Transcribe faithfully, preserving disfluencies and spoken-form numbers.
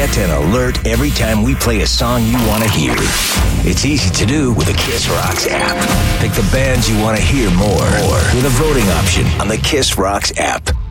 get an alert every time we play a song you want to hear. It's easy to do with the Kiss Rocks app. Pick the bands you want to hear more, more with a voting option on the Kiss Rocks app.